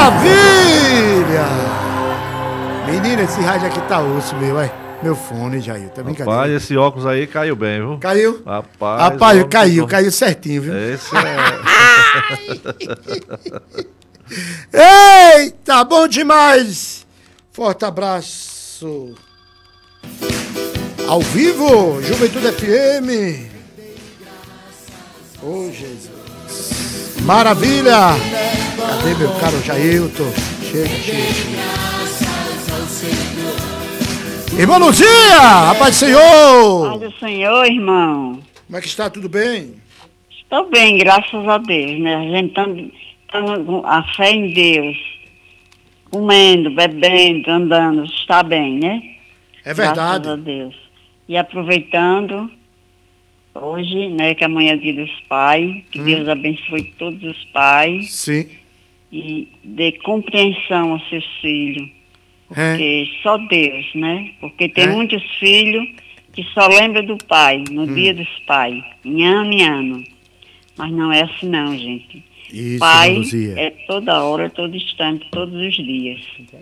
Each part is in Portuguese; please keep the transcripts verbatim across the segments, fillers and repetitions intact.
Maravilha! Menina, esse rádio aqui tá osso, meu, vai. Meu fone, Jair, tá brincadeira. Rapaz, esse óculos aí caiu bem, viu? Caiu? Rapaz, Rapaz, óculos... caiu, caiu certinho, viu? Esse é... Eita, bom demais! Forte abraço. Ao vivo, Juventude F M. Ô, oh, Jesus. Maravilha! Cadê meu caro Jailton? Chega, chega, chega. Irmã Luzia, a paz do Senhor! Paz do Senhor, irmão. Como é que está? Tudo bem? Estou bem, graças a Deus, né? A gente está com a fé em Deus, comendo, bebendo, andando, está bem, né? É verdade. Graças a Deus. E aproveitando, hoje, né, que amanhã é dia dos pais, que hum. Deus abençoe todos os pais. Sim. E dê compreensão aos seus filhos. Porque é. só Deus, né? Porque tem é. muitos filhos que só lembram do pai, no hum. dia dos pais, em ano em ano. Mas não é assim não, gente. Isso, pai Luzia. É toda hora, todo instante, todos os dias.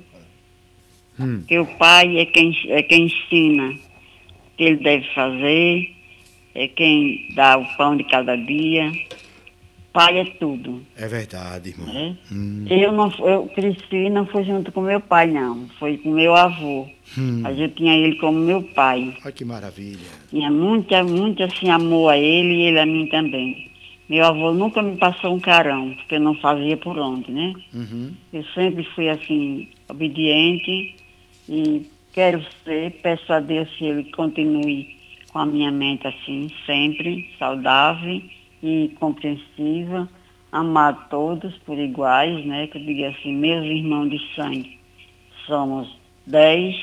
Hum. Porque o pai é quem, é quem ensina o que ele deve fazer, é quem dá o pão de cada dia. Pai é tudo. É verdade, irmão. É? Hum. Eu, não, eu cresci, não foi junto com meu pai, não. Foi com meu avô. Hum. Mas eu tinha ele como meu pai. Olha que maravilha. Tinha muita, muito assim, amor a ele e ele a mim também. Meu avô nunca me passou um carão, porque eu não fazia por onde, né? Uhum. Eu sempre fui assim, obediente e quero ser, peço a Deus que ele continue com a minha mente assim, sempre saudável e compreensiva, amar todos por iguais, né? Que eu diga assim, meus irmãos de sangue somos dez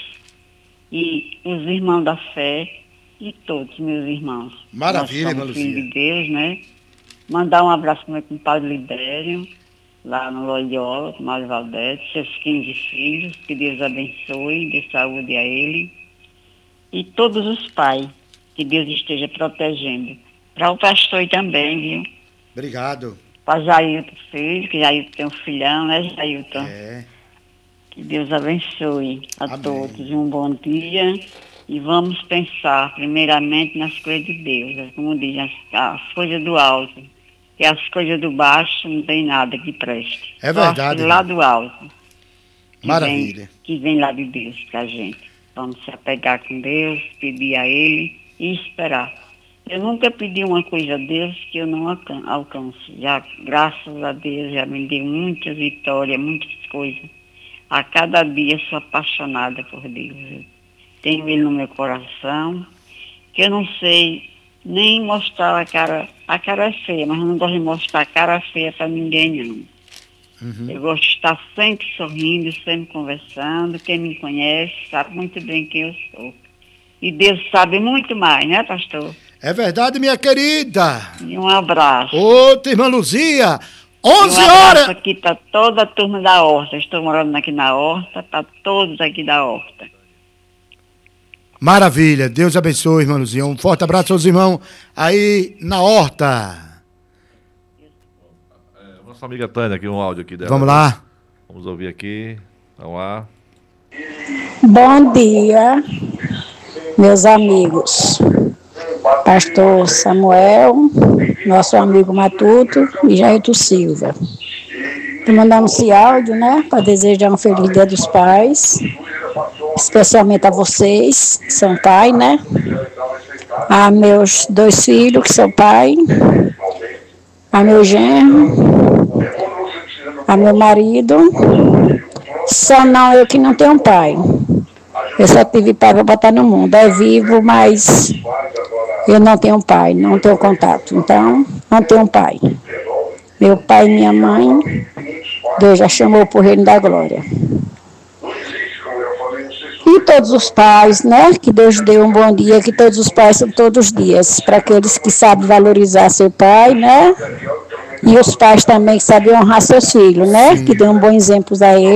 e os irmãos da fé e todos meus irmãos. Maravilha, nós somos filhos de Deus, né? Mandar um abraço para o meu compadre Libério, lá no Loyola, Mário Valdete, seus quinze filhos, que Deus abençoe, dê saúde a ele. E todos os pais, que Deus esteja protegendo. Para o pastor também, viu? Obrigado. Para Jailton filho, que Jailton tem um filhão, né, Jailton? É. Que Deus abençoe a Amém. todos. Um bom dia. E vamos pensar, primeiramente, nas coisas de Deus. Como diz, as, as coisas do alto. Que as coisas do baixo não tem nada que preste. É verdade. Só lá do alto. Que Maravilha. Vem, que vem lá de Deus pra gente. Vamos se apegar com Deus, pedir a Ele e esperar. Eu nunca pedi uma coisa a Deus que eu não alcance. Já, graças a Deus, já me deu muitas vitórias, muitas coisas. A cada dia sou apaixonada por Deus. Eu tenho Ele no meu coração, que eu não sei nem mostrar a cara. A cara é feia, mas eu não gosto de mostrar a cara feia para ninguém, não. Uhum. Eu gosto de estar sempre sorrindo, sempre conversando. Quem me conhece sabe muito bem quem eu sou. E Deus sabe muito mais, né, pastor? É verdade, minha querida. E um abraço. Outra irmã Luzia. onze um abraço horas. Aqui para toda a turma da Horta. Estou morando aqui na Horta, para todos aqui da Horta. Maravilha. Deus abençoe, irmã Luzia. Um forte abraço aos irmãos aí na Horta. É, nossa amiga Tânia, aqui um áudio aqui dela. Vamos lá. Vamos ouvir aqui. Vamos lá. Bom dia, meus amigos. Pastor Samuel, nosso amigo Matuto e Jailton Silva. Estou mandando esse áudio, né, para desejar um feliz Dia dos Pais, especialmente a vocês, que são pai, né, a meus dois filhos, que são pai, a meu genro, a meu marido, só não eu que não tenho pai. Eu só tive pai para botar no mundo, é vivo, mas eu não tenho pai, não tenho contato, então não tenho pai. Meu pai e minha mãe, Deus já chamou para o reino da glória. E todos os pais, né, que Deus deu um bom dia, que todos os pais são todos os dias, para aqueles que sabem valorizar seu pai, né, e os pais também que sabem honrar seus filhos, né, que dão um bom exemplo a eles.